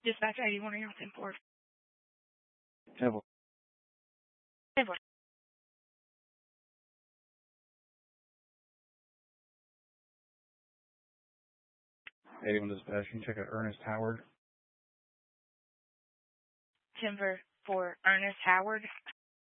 Dispatch 81, are you on 10-4? 10-4. 10-4. 81 dispatch, can you check out Ernest Howard? 10-4, Ernest Howard.